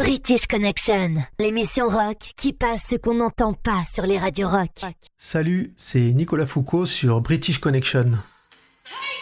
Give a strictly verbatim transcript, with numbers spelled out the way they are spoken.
British Connection, l'émission rock qui passe ce qu'on n'entend pas sur les radios rock. Salut, c'est Nicolas Foucault sur British Connection. Hey!